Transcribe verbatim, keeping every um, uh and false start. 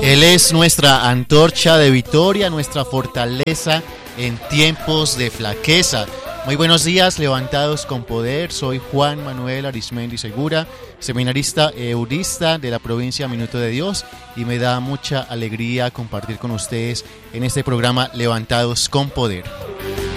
Él es nuestra antorcha de victoria, nuestra fortaleza en tiempos de flaqueza. Muy buenos días, levantados con poder. Soy Juan Manuel Arismendi Segura, seminarista eudista de la provincia Minuto de Dios, y me da mucha alegría compartir con ustedes en este programa Levantados con Poder.